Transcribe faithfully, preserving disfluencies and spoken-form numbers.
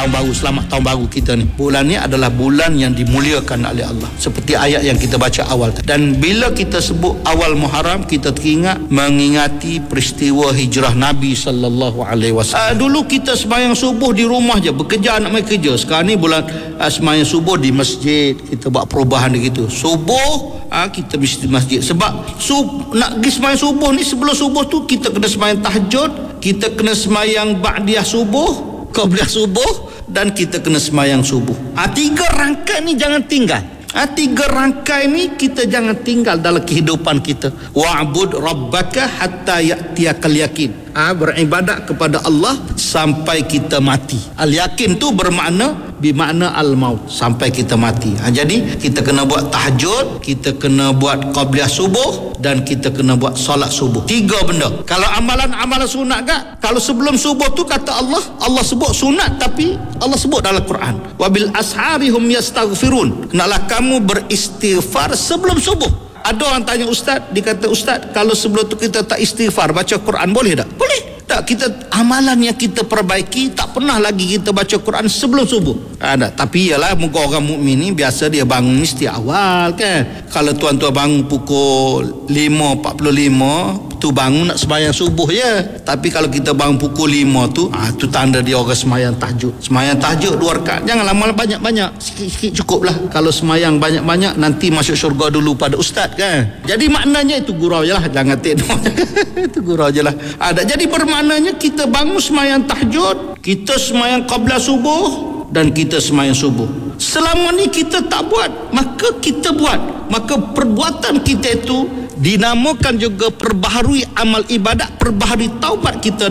tahun baru, selamat tahun baru kita ni. Bulan ni adalah bulan yang dimuliakan oleh Allah, seperti ayat yang kita baca awal tadi. Dan bila kita sebut awal Muharram, kita teringat mengingati peristiwa hijrah Nabi sallallahu alaihi wasallam. Uh, dulu kita sembahyang subuh di rumah je, bekerja nak main kerja. Sekarang ni bulan uh, sembahyang subuh di masjid, kita buat perubahan gitu. Subuh uh, kita mesti di masjid, sebab sub, nak pergi sembahyang subuh ni, sebelum subuh tu kita kena sembahyang tahajud, kita kena sembahyang ba'diyah subuh, qabliyah subuh, dan kita kena sembahyang subuh. Ah, tiga rangkaian ni jangan tinggal. Ah, tiga rangkaian ni kita jangan tinggal dalam kehidupan kita. Wa'bud rabbaka hatta ya'tiyakal yakin. Ah, beribadat kepada Allah sampai kita mati. Al yakin tu bermakna bermakna al maut, sampai kita mati. Ha, jadi kita kena buat tahajud, kita kena buat qabliyah subuh, dan kita kena buat solat subuh. Tiga benda. Kalau amalan-amalan sunat gak, kalau sebelum subuh tu kata Allah, Allah sebut sunat, tapi Allah sebut dalam Quran, wabil asharihum yastaghfirun, hendaklah kamu beristighfar sebelum subuh. Ada orang tanya ustaz, dia kata ustaz, kalau sebelum tu kita tak istighfar, baca Quran boleh tak? Boleh. Tak, kita amalan yang kita perbaiki, tak pernah lagi kita baca Quran sebelum subuh. Ada, tapi ialah muka orang mukmin ni biasa dia bangun mesti awal kan. Kalau tuan-tuan bangun pukul lima empat puluh lima, tu bangun nak sembahyang subuh je. Tapi kalau kita bangun pukul lima tu, ah tu tanda dia orang sembahyang tahajud. Sembahyang tahajud dua rakaat. Jangan lama banyak-banyak, sikit-sikit cukuplah. Kalau sembahyang banyak-banyak nanti masuk syurga dulu pada ustaz kan. Jadi maknanya itu gurau je lah, jangan tengok. Itu gurau je lah. Ada, jadi bermaknanya kita bangun sembahyang tahajud, kita sembahyang qabliyah subuh, dan kita sembahyang subuh. Selama ni kita tak buat, maka kita buat. Maka perbuatan kita itu dinamakan juga perbaharui amal ibadat, perbaharui taubat kita